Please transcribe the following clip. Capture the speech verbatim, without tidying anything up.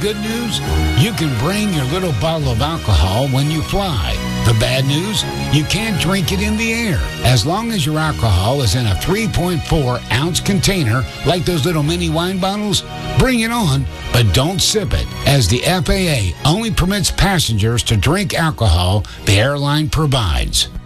good news? You can bring your little bottle of alcohol when you fly. The bad news? You can't drink it in the air. As long as your alcohol is in a three point four ounce container, like those little mini wine bottles, bring it on, but don't sip it, as the F A A only permits passengers to drink alcohol the airline provides.